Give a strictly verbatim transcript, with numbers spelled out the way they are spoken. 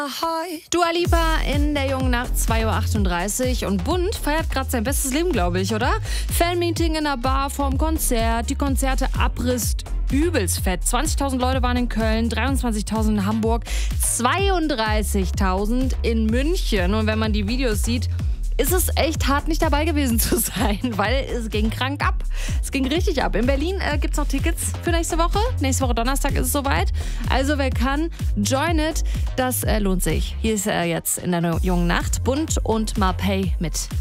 Dua Lipa in der jungen Nacht, zwei Uhr achtunddreißig. Und Bund feiert gerade sein bestes Leben, glaube ich, oder? Fanmeeting in der Bar vorm Konzert, die Konzerte Abriss, übelst fett. zwanzigtausend Leute waren in Köln, dreiundzwanzigtausend in Hamburg, zweiunddreißigtausend in München. Und wenn man die Videos sieht, ist es echt hart, nicht dabei gewesen zu sein, weil es ging krank ab. Es ging richtig ab. In Berlin äh, gibt es noch Tickets für nächste Woche. Nächste Woche Donnerstag ist es soweit. Also wer kann, join it. Das äh, lohnt sich. Hier ist er äh, jetzt in der jungen Nacht. Bund und Marpay mit